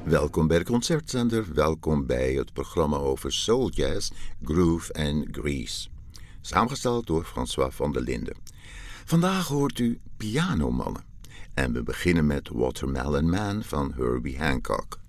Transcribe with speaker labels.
Speaker 1: Welkom bij de Concertzender, welkom bij het programma over soul jazz, groove en grease. Samengesteld door François van der Linden. Vandaag hoort u Pianomannen. En we beginnen met Watermelon Man van Herbie Hancock.